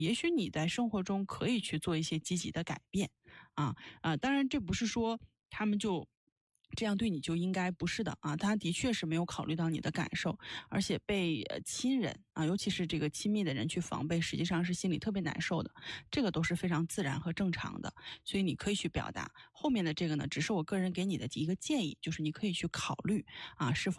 也许你在生活中可以去做一些积极的改变当然这不是说他们就这样对你就应该，不是的他的确是没有考虑到你的感受，而且被亲人尤其是这个亲密的人去防备，实际上是心里特别难受的，这个都是非常自然和正常的，所以你可以去表达。后面的这个呢，只是我个人给你的一个建议，就是你可以去考虑是否